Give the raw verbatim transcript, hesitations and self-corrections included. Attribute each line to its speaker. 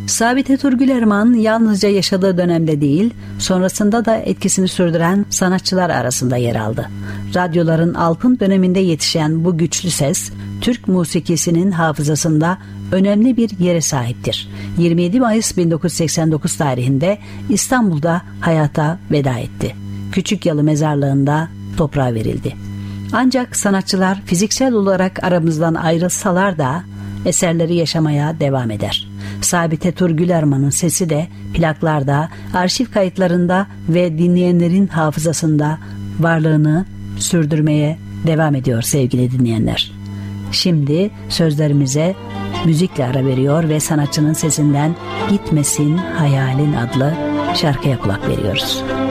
Speaker 1: Sabite Turgül Erman yalnızca yaşadığı dönemde değil, sonrasında da etkisini sürdüren sanatçılar arasında yer aldı. Radyoların altın döneminde yetişen bu güçlü ses, Türk musikisinin hafızasında önemli bir yere sahiptir. yirmi yedi Mayıs bin dokuz yüz seksen dokuz tarihinde İstanbul'da hayata veda etti. Küçükyalı mezarlığında toprağa verildi. Ancak sanatçılar fiziksel olarak aramızdan ayrılsalar da eserleri yaşamaya devam eder. Sabite Turgül Erman'ın sesi de plaklarda, arşiv kayıtlarında ve dinleyenlerin hafızasında varlığını sürdürmeye devam ediyor sevgili dinleyenler. Şimdi sözlerimize müzikle ara veriyor ve sanatçının sesinden "Gitmesin Hayalin" adlı şarkıya kulak veriyoruz.